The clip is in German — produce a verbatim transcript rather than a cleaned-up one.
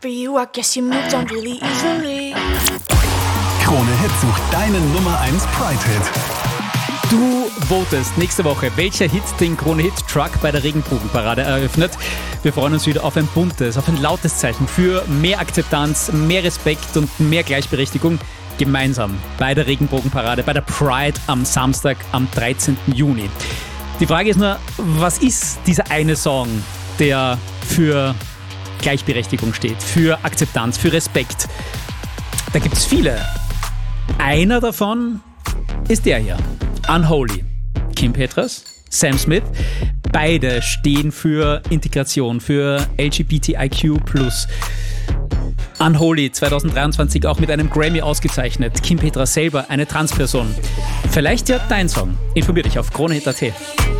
for you, I guess you moved on really easily. Krone Hit sucht deinen Nummer eins Pride-Hit. Du votest nächste Woche, welcher Hit den Krone-Hit-Truck bei der Regenbogenparade eröffnet. Wir freuen uns wieder auf ein buntes, auf ein lautes Zeichen für mehr Akzeptanz, mehr Respekt und mehr Gleichberechtigung. Gemeinsam bei der Regenbogenparade, bei der Pride am Samstag, am dreizehnten Juni. Die Frage ist nur, was ist dieser eine Song, der für Gleichberechtigung steht, für Akzeptanz, für Respekt? Da gibt es viele. Einer davon ist der hier. Unholy. Kim Petras, Sam Smith, beide stehen für Integration, für L G B T I Q plus. Unholy zwanzig dreiundzwanzig auch mit einem Grammy ausgezeichnet. Kim Petras selber eine Transperson. Vielleicht ja dein Song. Informier dich auf Krone Hit punkt at.